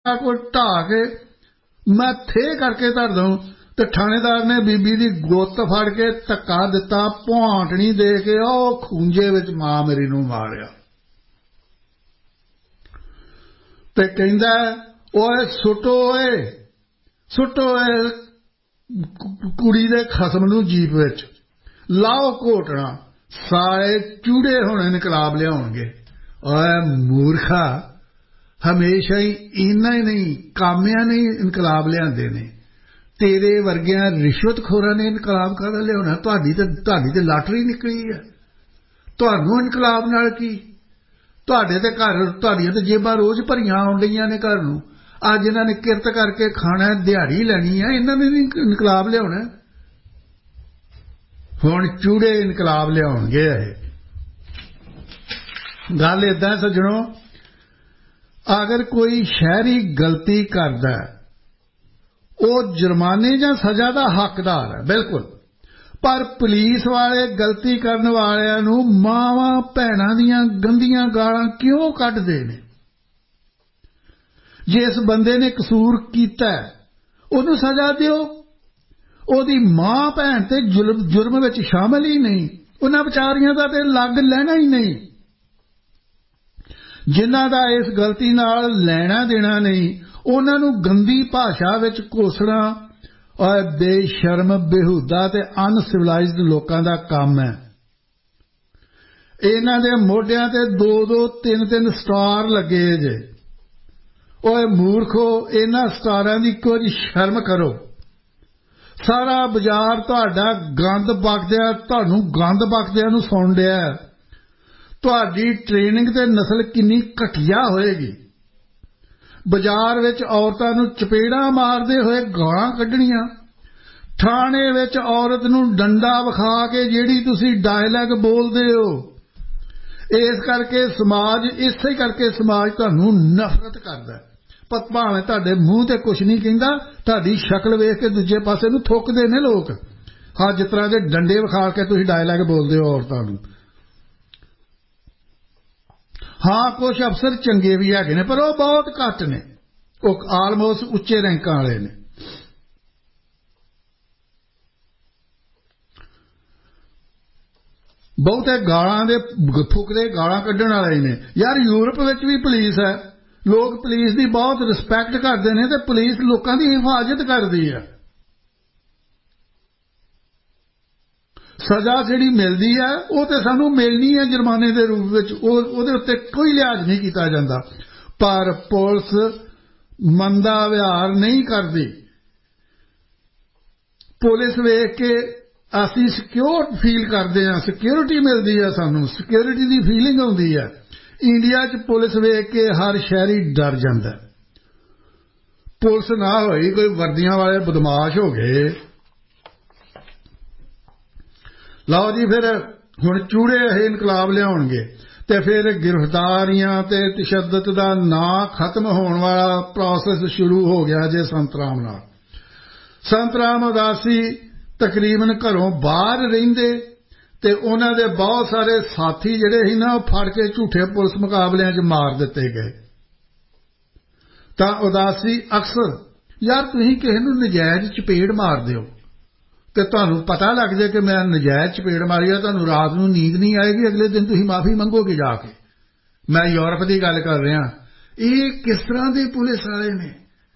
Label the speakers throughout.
Speaker 1: को ढा के मैं थे करके धर दूं ते थानेदार ने बीबी दी गुत्त फड़ के धक्का दिता, भौंटनी दे के खूंजे विच मां मेरी नूं मारिया ते कहंदा ओए सुटो कुड़ी दे खसम नूं जीप विच लाओ घोटना, सारे चूड़े हुण इनकलाब लियाउणगे। ओए मूर्खा, हमेशा ही इन्ना ही नहीं कामियां ने इनकलाब लियाते ने, तेरे वर्गियां रिश्वतखोरां ने इनकलाब कर लिया। तुहाडी ते लाटरी निकली है, तुहानूं इनकलाब नाल की? तुहाडे ते घर तुहाडियां ते जेबां रोज़ भरियां आउण डईयां ने घर नूं। अज इन्हां ने किरत करके खाना, दिहाड़ी लैनी है, इन्हां ने नहीं इनकलाब लियाउणा। हुण चूड़े इनकलाब लियाउणगे। गल इदां सज्जणों, अगर कोई शहरी गलती करदा ਉਹ जुर्माने ਜਾਂ सज़ा ਦਾ हकदार है बिल्कुल, पर पुलिस वाले गलती करन वालियां नूं मावां भैणां दीयां गंदियां गालां क्यों कढदे ने? जिस बंदे ने कसूर कीता उहनूं सज़ा दिओ, ओहदी मां भैण ते जुर्म विच शामिल ही नहीं, उन्हां विचारियां दा ते लग लैना ही नहीं। जिन्हां दा इस गलती नाल लैना देना नहीं, उन्हां नूं गंदी भाषा विच कोसना और बेशर्म बेहुदा ते अनसिविलाइज्ड लोकां दा काम है। इन्हां दे मोढियां ते 2-2 3-3 स्टार लगे जे। ओए मूर्खो, इन्हां स्टारां दी कुछ शर्म करो। सारा बाजार तुहाडा गंद बकदिया, तुहानूं गंद बकदिया नूं सुण डिया। तुहाडी ट्रेनिंग ते नस्ल किन्नी घटिया होएगी। बाजार विच औरतां नूं चपेड़ां मारदे होए गालां कढणियां, थाणे विच औरत नूं डंडा विखा के जिहड़ी तुसीं डायलॉग बोलदे हो, इस करके समाज तुहानूं नफरत करदा है। पर भावें तुहाडे मूँह ते कुछ नहीं कहिंदा, तुहाडी शक्ल वेख के दूजे पासे नूं थुकदे ने लोग। हाँ, जिस तरह दे डंडे विखा के तुसीं डायलॉग बोलदे हो औरतां नूं। हाँ, कुछ अफसर चंगे भी हैगे ने, पर वो बहुत घट ने, वो आलमोस्ट उच्चे रैंकां वाले ने। बहुते गालां दे फुकदे गालां कढण वाले ने। यार, यूरोप विच भी पुलिस है, लोग पुलिस की बहुत रिस्पैक्ट करते हैं, तो पुलिस लोगों की हिफाजत करती है। सज़ा जिहड़ी मिलदी है वो तो सानू मिलनी है जुर्माने के रूप में, उहदे उत्ते कोई लिहाज नहीं किया जाता, पर पुलिस मंदा व्यवहार नहीं करती। पुलिस वेख के असीं सिक्योर फील करते हैं, सिक्योरिटी मिलती है, सानू सिक्योरिटी की फीलिंग आउंदी है। इंडिया च पुलिस वेख के हर शहरी डर जाता। पुलिस ना होई, कोई वर्दियां वाले बदमाश हो गए। लो जी, फिर हुण चूड़े इनकलाब लियाउणगे ते फिर गिरफ्तारियां ते तशद्दद दा ना खत्म होने वाला प्रोसेस शुरू हो गया जे संत राम नाल। संत राम उदासी तकरीबन घरों बाहर रहिंदे ते उन्हां दे बहुत सारे साथी जिहड़े ही ना फड़ के झूठे पुलिस मुकाबलियां च मार दिते गए। तां उदासी अक्सर, यार तुसीं किसे नूं नजायज़ चपेड़ मार दिओ ते तुहानूं पता लग जाए कि मैं नजायज़ चपेड़ मारी है, तुहानूं रात नूं नींद नहीं आएगी, अगले दिन तुसीं माफ़ी मंगोगे जाके। मैं यूरोप की गल कर रहा। ये किस तरह के पुलिस वाले ने?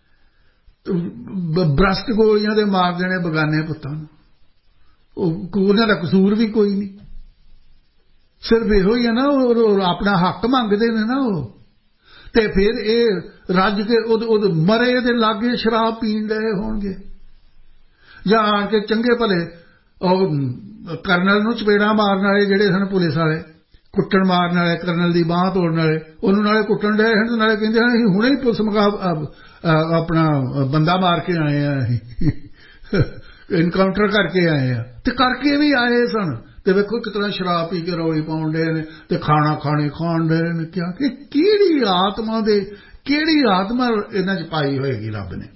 Speaker 1: ब्रस्ट गोलियां दे मार देने बगाने पुत्तां नूं, उन्हां दा कसूर भी कोई नहीं, सिर्फ इहो ही है ना, अपना हक मंगते हैं ना वो। ते फिर ये रज के मरे दे लागे शराब पीण रहे होणगे, जां आण के चंगे भले करनल नूं चपेड़ा मारन वाले जिहड़े सन पुलिस वाले, कुट्टण मारन वाले, करनल दी बांह तोड़न वाले, उन्होंने नाले कुट्टण डे हन, नाले कहंदे हन असीं हुणे ही पुलिस अपना बंदा मार के आए हैं, इनकाउंटर करके आए हैं। ते करके भी आए सन, ते वेखो कितना शराब पी के रौली पाउण डे ने ते खाना खाने खाण डे ने। क्या कि किहड़ी आत्मा दे, किहड़ी आत्मा इन्हां च पाई होएगी रब ने?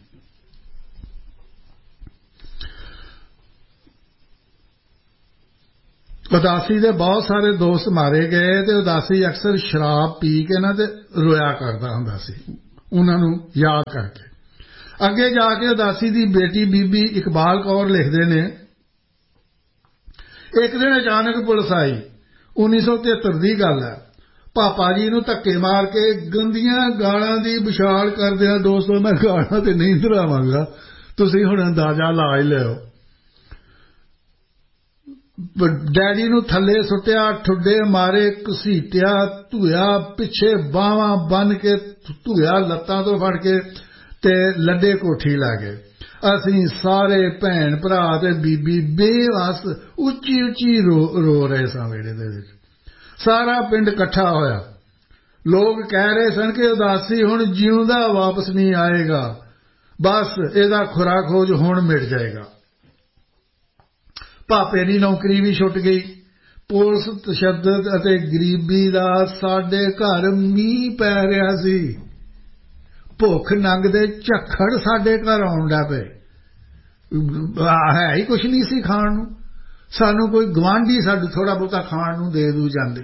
Speaker 1: उदासी दे बहुत सारे दोस्त मारे गए ते उदासी अक्सर शराब पी के ना ते रोया करदा हुंदा सी। ਉਹਨਾਂ ਨੂੰ ਯਾਦ ਕਰਕੇ। ਅੱਗੇ ਜਾ ਕੇ ਉਦਾਸੀ ਦੀ ਬੇਟੀ ਬੀਬੀ ਇਕਬਾਲ ਕੌਰ ਲਿਖਦੇ ਨੇ, ਇੱਕ ਦਿਨ ਅਚਾਨਕ ਪੁਲਿਸ ਆਈ, 1973 ਦੀ ਗੱਲ ਹੈ। ਪਾਪਾ ਜੀ ਨੂੰ ਧੱਕੇ ਮਾਰ ਕੇ ਗੰਦੀਆਂ ਗਾਲਾਂ ਦੀ ਵਿਛਾਲ ਕਰਦਿਆਂ, ਦੋਸਤੋ ਮੈਂ ਗਾਲਾਂ ਤੇ ਨਹੀਂ ਦੁਹਰਾਵਾਂਗਾ, ਤੁਸੀਂ ਹੁਣ ਅੰਦਾਜ਼ਾ ਲਾ ਹੀ ਲਿਓ, ਡੈਡੀ ਨੂੰ ਥੱਲੇ ਸੁੱਟਿਆ, ਠੁੱਡੇ ਮਾਰੇ, ਘਸੀਟਿਆ, ਧੂਇਆ, ਪਿੱਛੇ ਬਾਹਾਂ ਬੰਨ ਕੇ ਧੂਇਆ, ਲੱਤਾਂ ਤੋਂ ਫੜ ਕੇ ਤੇ ਲੱਡੇ ਕੋਠੀ ਲੈ ਗਏ। ਅਸੀਂ ਸਾਰੇ ਭੈਣ ਭਰਾ ਤੇ ਬੀਬੀ ਬੇਵੱਸ ਉੱਚੀ ਉੱਚੀ ਰੋ ਰਹੇ ਸਾਂ ਵਿਹੜੇ ਦੇ ਵਿੱਚ। ਸਾਰਾ ਪਿੰਡ ਇਕੱਠਾ ਹੋਇਆ। ਲੋਕ ਕਹਿ ਰਹੇ ਸਨ ਕਿ ਉਦਾਸੀ ਹੁਣ ਜਿਉਂਦਾ ਵਾਪਸ ਨਹੀਂ ਆਏਗਾ, ਬਸ ਇਹਦਾ ਖੁਰਾ ਖੋਜ ਹੁਣ ਮਿਟ ਜਾਏਗਾ। ਭਾਪੇ ਦੀ ਨੌਕਰੀ ਵੀ ਛੁੱਟ ਗਈ। ਪੁਲਿਸ, ਤਸ਼ੱਦਦ ਅਤੇ ਗਰੀਬੀ ਦਾ ਸਾਡੇ ਘਰ ਮੀਂਹ ਪੈ ਰਿਹਾ ਸੀ। ਭੁੱਖ ਨੰਗ ਦੇ ਝੱਖੜ ਸਾਡੇ ਘਰ ਆਉਣ ਲੱਗ ਪਏ। ਹੈ ਹੀ ਕੁਛ ਨਹੀਂ ਸੀ ਖਾਣ ਨੂੰ। ਸਾਨੂੰ ਕੋਈ ਗਵਾਂਢੀ ਸਾਨੂੰ ਥੋੜ੍ਹਾ ਬਹੁਤਾ ਖਾਣ ਨੂੰ ਦੇ ਦੂ ਜਾਂਦੇ।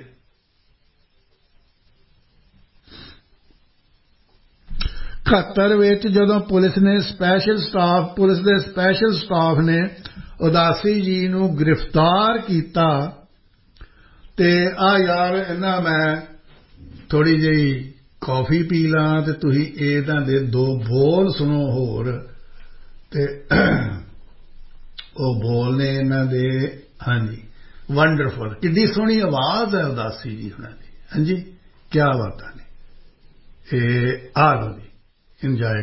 Speaker 1: 71 ਵਿੱਚ ਜਦੋਂ ਪੁਲਿਸ ਦੇ ਸਪੈਸ਼ਲ ਸਟਾਫ ਨੇ ਉਦਾਸੀ ਜੀ ਨੂੰ ਗ੍ਰਿਫਤਾਰ ਕੀਤਾ ਤੇ ਯਾਰ ਇਹਨਾਂ ਮੈਂ ਥੋੜ੍ਹੀ ਜਿਹੀ ਕੌਫੀ ਪੀ ਲਾਂ ਤੇ ਤੁਸੀਂ ਇਹਨਾਂ ਦੇ 2 ਬੋਲ ਸੁਣੋ ਹੋਰ। ਤੇ ਉਹ ਬੋਲ ਨੇ ਇਹਨਾਂ ਦੇ, ਹਾਂਜੀ, ਵੰਡਰਫੁਲ, ਕਿੰਨੀ ਸੋਹਣੀ ਆਵਾਜ਼ ਹੈ ਉਦਾਸੀ ਜੀ ਹੁਣਾਂ ਦੀ। ਹਾਂਜੀ, ਕਿਆ ਬਾਤਾਂ ਨੇ। ਇਹ ਆ ਲਓ ਜੀ, ਇੰਜੋਏ।